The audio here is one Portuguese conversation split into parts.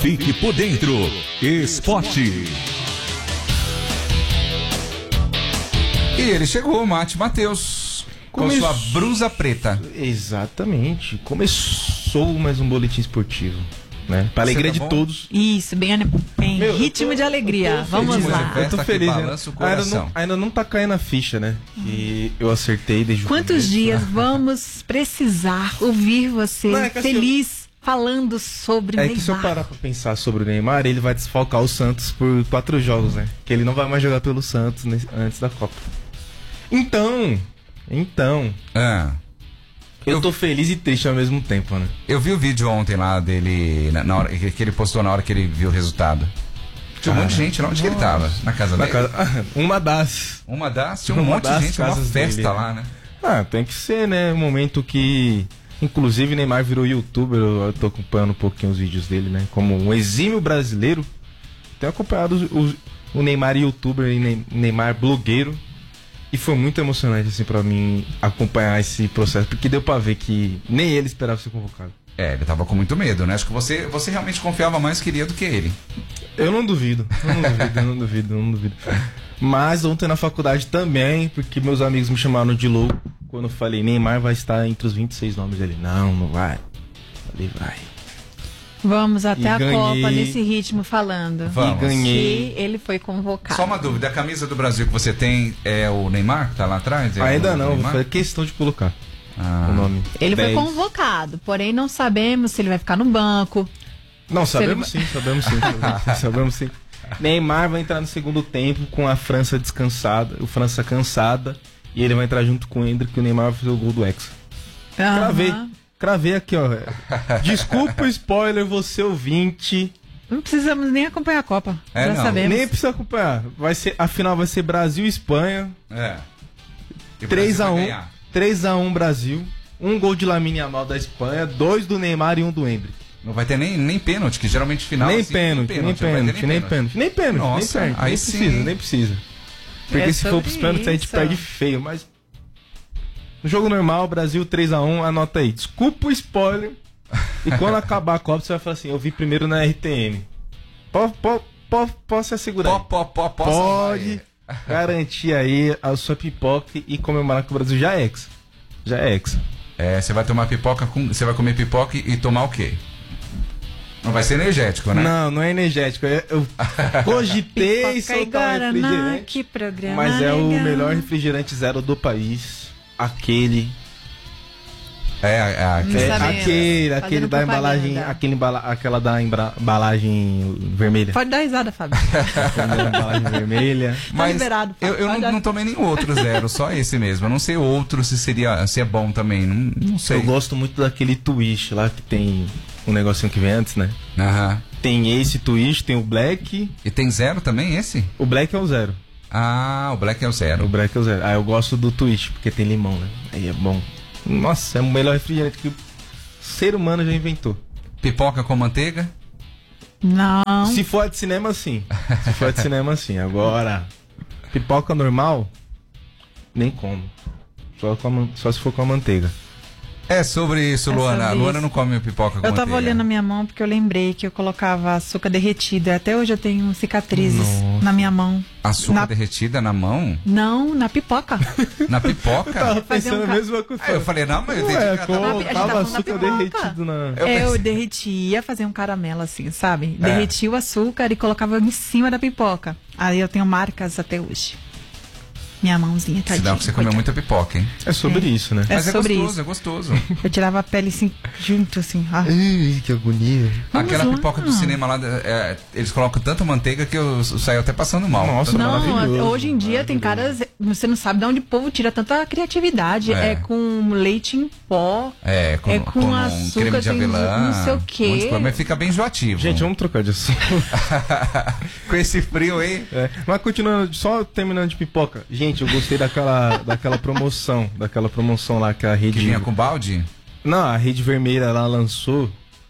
Fique por dentro. Esporte. E ele chegou, Mate Matheus, com sua blusa preta. Exatamente. Começou mais um boletim esportivo, né? Para alegria de todos. Isso, bem ritmo de alegria. Vamos lá. Eu tô feliz, né? Ainda Ainda não tá caindo a ficha, né? Que eu acertei desde o Quantos começo, dias né? vamos precisar ouvir você Não, é que feliz falando sobre É Neymar? que se eu parar pra pensar sobre o Neymar, ele vai desfalcar o Santos por 4 jogos, né? Que ele não vai mais jogar pelo Santos antes da Copa. Então, eu tô feliz e triste ao mesmo tempo, né? Eu vi o vídeo ontem lá dele, na hora que ele postou na hora que ele viu o resultado. Tinha um monte de gente lá onde que ele tava, na casa dele. Uma das. Tinha um monte de gente, uma festa dele, lá, né? Tem que ser, né? Um momento que... Inclusive, Neymar virou youtuber, eu tô acompanhando um pouquinho os vídeos dele, né? Como um exímio brasileiro, tenho acompanhado o Neymar youtuber e Neymar blogueiro. E foi muito emocionante, assim, pra mim acompanhar esse processo, porque deu pra ver que nem ele esperava ser convocado. Ele tava com muito medo, né? Acho que você realmente confiava mais que ele do que ele. Eu não duvido. Mas ontem na faculdade também, porque meus amigos me chamaram de louco quando eu falei, Neymar vai estar entre os 26 nomes dele. Não vai. Falei, vai. Vamos até a ganhei. Copa nesse ritmo falando. Vamos. E ganhei. Que ele foi convocado. Só uma dúvida, a camisa do Brasil que você tem é o Neymar, que tá lá atrás? Ainda o não, vou Neymar? fazer questão de colocar o nome. Ele 10. foi convocado, porém não sabemos se ele vai ficar no banco. Não, sabemos sim. Sabemos sim. Neymar vai entrar no segundo tempo com a França descansada, o França cansada, e ele vai entrar junto com o Endrick, que o Neymar vai fazer o gol do Hexa. Cravei aqui, ó. Desculpa o spoiler, você ouvinte. Não precisamos nem acompanhar a Copa. Já sabemos. Nem precisa acompanhar. A final vai ser Brasil e Espanha. 3-1. 3-1 Brasil. Um gol de Lamine Yamal da Espanha, 2 do Neymar e 1 do Endrick. Não vai ter nem pênalti, que geralmente final... Nem assim, pênalti. Nossa, aí Nem precisa. Porque se for pros pênaltis a gente perde feio, mas... No jogo normal, Brasil 3-1, anota aí. Desculpa o spoiler. E quando acabar a Copa, você vai falar assim, eu vi primeiro na RTM. Posso se assegurar. Pode garantir aí a sua pipoca e comemorar que o Brasil já é hexa. Você vai tomar pipoca, você vai comer pipoca e tomar o quê? Não vai ser energético, né? Não é energético. Eu cogitei soltar um refrigerante. Que programa mas é legal. o melhor refrigerante zero do país. Aquele da embalagem, aquela da embalagem vermelha. Pode dar risada, Fábio. Da embalagem vermelha. Mas liberado, eu não tomei nenhum outro zero, só esse mesmo. Eu não sei outro se é bom também, não sei. Eu gosto muito daquele twist lá que tem um negocinho que vem antes, né? Tem esse twist, tem o black. E tem zero também esse? O black é o zero. O black é o zero. Eu gosto do twist, porque tem limão, né? Aí é bom. Nossa, é o melhor refrigerante que o ser humano já inventou. Pipoca com manteiga? Não. Se for de cinema, sim. Agora, pipoca normal, nem como. Só se for com a manteiga. É sobre isso, Luana. A Luana não come pipoca com manteiga. Eu tava olhando a minha mão porque eu lembrei que eu colocava açúcar derretido. Até hoje eu tenho cicatrizes na minha mão. Açúcar derretida na mão? Não, na pipoca. Na pipoca? Eu tava pensando a mesma coisa. Eu falei, não, mas eu entendi que colocava açúcar derretido na... Eu derretia, fazia um caramelo assim, sabe? Derretia o açúcar e colocava em cima da pipoca. Aí eu tenho marcas até hoje. Minha mãozinha, tadinha. Sinal que você comeu muita pipoca, hein? É sobre isso, né? Mas sobre é isso. gostoso. Eu tirava a pele assim, junto assim. Que agonia. Aquela pipoca do cinema lá, eles colocam tanta manteiga que eu saio até passando mal. Nossa, não, hoje em dia tem caras, você não sabe de onde o povo tira tanta criatividade. É com leite em pó, com açúcar, creme de avelã, não sei o quê. Mas fica bem enjoativo. Gente, vamos trocar de assunto. Com esse frio aí. Mas continuando, só terminando de pipoca. Gente, eu gostei daquela promoção lá que a rede... Que vinha com balde? Não, a Rede Vermelha lá lançou,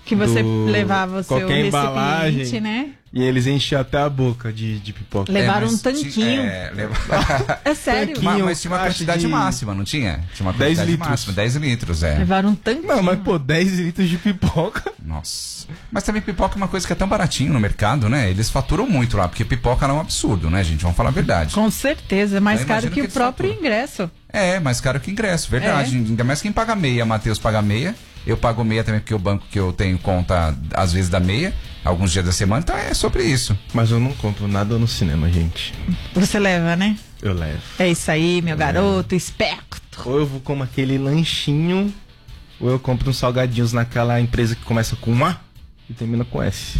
Que você levava o seu qualquer embalagem, recipiente, né? E eles enchiam até a boca de pipoca. Levaram mas um tanquinho. É sério. Tanquinho. Mas tinha uma quantidade máxima, não tinha? Tinha uma 10 quantidade litros. máxima, 10 litros, Levaram um tanquinho. Não, mas pô, 10 litros de pipoca. Nossa. Mas também pipoca é uma coisa que é tão baratinho no mercado, né? Eles faturam muito lá, porque pipoca não é um absurdo, né, gente? Vamos falar a verdade. Com certeza, é mais Eu caro imagino que o eles próprio faturam. ingresso. É, mais caro que ingresso, verdade. Ainda mais quem paga meia. Matheus paga meia. Eu pago meia também porque o banco que eu tenho conta, às vezes, da meia. Alguns dias da semana. Então é sobre isso. Mas eu não compro nada no cinema, gente. Você leva, né? Eu levo. É isso aí, meu garoto, esperto. Ou eu vou como aquele lanchinho, ou eu compro uns salgadinhos naquela empresa que começa com A e termina com S.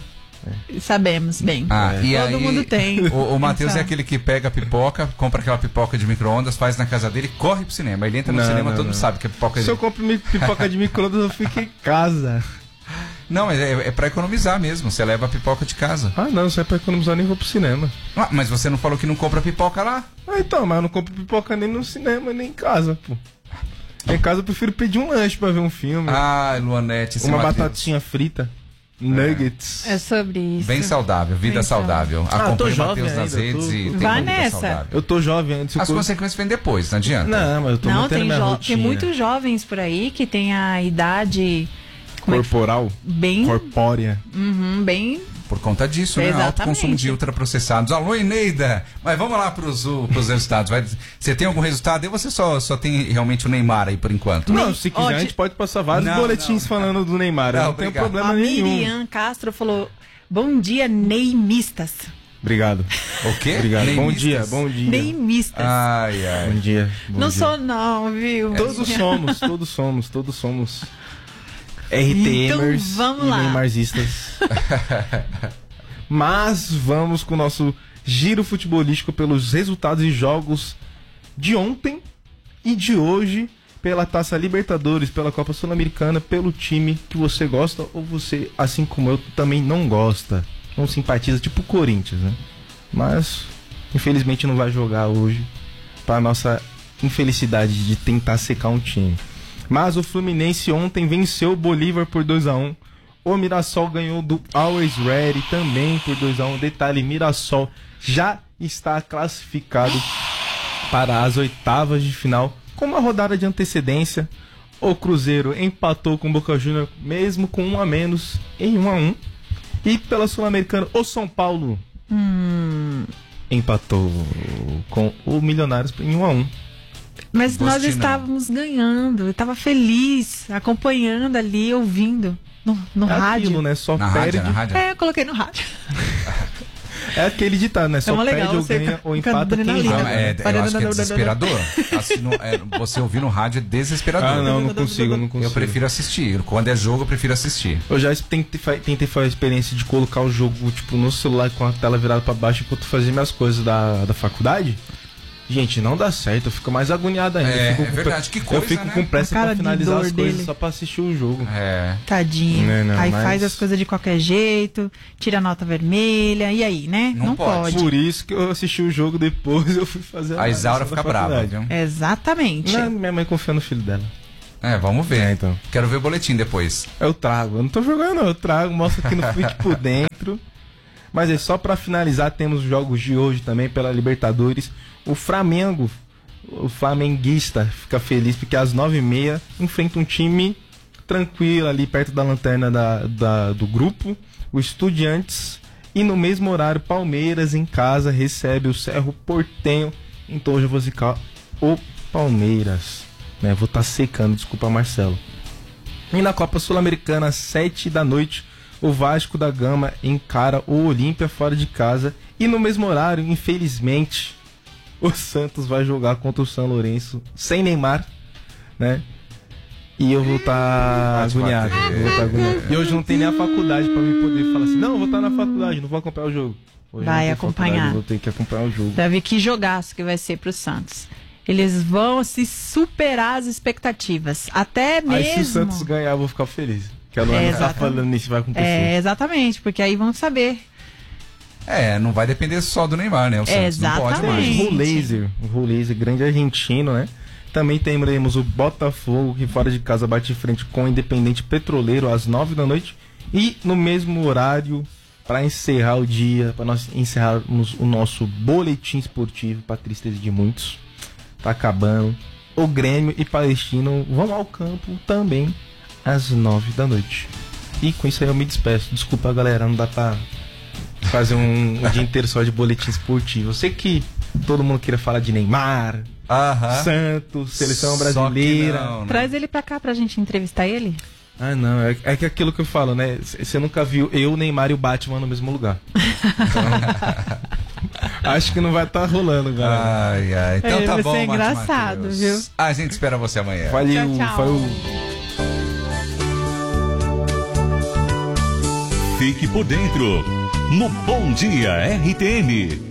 Sabemos bem. E Todo aí, mundo tem. O Matheus Sabe. é aquele que pega a pipoca, compra aquela pipoca de micro-ondas, faz na casa dele e corre pro cinema. Ele entra no Não, cinema, não, todo mundo não. sabe que a pipoca Se eu compro pipoca de micro-ondas, eu fico em casa. Não, mas é pra economizar mesmo. Você leva a pipoca de casa. Ah, não, se é pra economizar, eu nem vou pro cinema. Mas você não falou que não compra pipoca lá? Ah, então, mas eu não compro pipoca nem no cinema, nem em casa, pô. Em casa eu prefiro pedir um lanche pra ver um filme. Luanete, esse uma Matheus. batatinha frita. Nuggets. É sobre isso. Bem saudável, vida Bem saudável. tô Acompanhe o jovem Matheus nas ainda, redes e tem Vai uma vida nessa. saudável. Eu tô jovem antes. As consequências vêm depois, não adianta. Não, mas eu tô Não, mantendo tem, minha tem rotina. muitos jovens por aí que tem a idade Corporal, bem, corpórea. bem. Por conta disso, né? Exatamente. Alto consumo de ultraprocessados. Alô, Eneida! Mas vamos lá pros resultados. Você tem algum resultado? Ou você só tem realmente o Neymar aí por enquanto? Não, se quiser, Ó, a gente pode passar vários Não, boletins não. falando do Neymar. Eu Não, não tenho obrigado. problema A nenhum. Miriam Castro falou: bom dia, neymistas. Obrigado. O quê? Obrigado. Bom Neymistas? dia, bom dia. Neymistas. Ai, ai. Bom dia. Bom não dia. sou não, viu? Todos somos. RTMers Então, vamos e lá. Neymarzistas. Mas vamos com o nosso giro futebolístico pelos resultados e jogos de ontem e de hoje pela Taça Libertadores, pela Copa Sul-Americana, pelo time que você gosta ou você, assim como eu, também não gosta, não simpatiza, tipo o Corinthians, né? Mas, infelizmente, não vai jogar hoje para nossa infelicidade de tentar secar um time. Mas o Fluminense ontem venceu o Bolívar por 2-1. O Mirassol ganhou do Always Ready também por 2-1. Detalhe, Mirassol já está classificado para as oitavas de final com uma rodada de antecedência. O Cruzeiro empatou com o Boca Juniors mesmo com 1 a menos em 1-1. E pela Sul-Americana, o São Paulo empatou com o Milionários em 1-1. Mas nós Gostinho. estávamos ganhando. Eu estava feliz, acompanhando ali, ouvindo no É rádio. aquilo, né? Só Na perde. rádio, na rádio? É, eu coloquei no rádio. É aquele ditado, né? Só uma perde legal, ou você ganha ou fica empata quem adrenalina. joga. Eu acho que é desesperador. Você ouvir no rádio é desesperador. Ah, não consigo. Eu prefiro assistir. Quando é jogo, eu prefiro assistir. Eu já tentei fazer a experiência de colocar o jogo tipo no celular com a tela virada pra baixo enquanto fazia minhas coisas da faculdade. Gente, não dá certo, eu fico mais agoniado ainda. É, eu fico é verdade, que coisa, Eu fico né? com pressa A cara pra de finalizar dor as coisas dele. só pra assistir o jogo. É. Tadinho. Não, Aí mas- faz as coisas de qualquer jeito, tira a nota vermelha, e aí, né? Não pode. Por isso que eu assisti o jogo depois, eu fui fazer A Isaura lição da fica brava, faculdade. viu? Exatamente. Não, minha mãe confia no filho dela. Vamos ver. Então. Quero ver o boletim depois. Eu trago, eu não tô jogando não, eu trago, mostro aqui no Flip por dentro. Mas é só pra finalizar, temos os jogos de hoje também pela Libertadores. O Flamengo, o flamenguista, fica feliz porque às 9h30 enfrenta um time tranquilo ali perto da lanterna do grupo, o Estudiantes. E no mesmo horário, Palmeiras em casa recebe o Cerro Porteño. Então hoje eu vou zicar o Palmeiras, né? Vou estar secando, desculpa, Marcelo. E na Copa Sul-Americana, às 7 da noite, o Vasco da Gama encara o Olímpia fora de casa. E no mesmo horário, infelizmente, o Santos vai jogar contra o São Lourenço sem Neymar, né? E eu vou estar agoniado. E hoje não tem nem a faculdade pra mim poder falar assim, não, eu vou estar na faculdade, não vou acompanhar o jogo. Hoje Vai não tem acompanhar. faculdade, eu vou ter que acompanhar o jogo. Pra ver que jogaço que vai ser pro Santos. Eles vão se superar as expectativas. Até mesmo. Aí se o Santos ganhar, eu vou ficar feliz. Que a Luana tá exatamente. falando nisso, vai acontecer. É, exatamente, porque aí vão saber. Não vai depender só do Neymar, né? O Santos não pode mais. Exatamente. O Raul Laser, grande argentino, né? Também teremos o Botafogo, que fora de casa bate de frente com o Independente Petroleiro às 9 da noite. E no mesmo horário, para encerrar o dia, para nós encerrarmos o nosso boletim esportivo, para tristeza de muitos, tá acabando. O Grêmio e Palestino vão ao campo também às 9 da noite. E com isso aí eu me despeço. Desculpa, galera, não dá pra fazer um dia inteiro só de boletim esportivo. Eu sei que todo mundo queria falar de Neymar, Santos, seleção brasileira. Não, né? Traz ele pra cá pra gente entrevistar ele. Ah, não, é que aquilo que eu falo, né? Você nunca viu eu, o Neymar e o Batman no mesmo lugar. Então, acho que não vai estar rolando, galera. Ai, ai. Então tá bom, Você é Mate engraçado, Matheus. viu? A gente espera você amanhã. Valeu, Tchau, tchau. falou. Fique por dentro no Bom Dia RTM.